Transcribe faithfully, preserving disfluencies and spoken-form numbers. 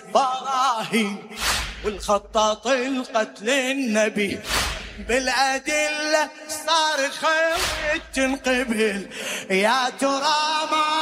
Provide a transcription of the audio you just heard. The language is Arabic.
براهين والخطاط القتل النبي بالأدلة صار خير تنقبل. يا ترى ما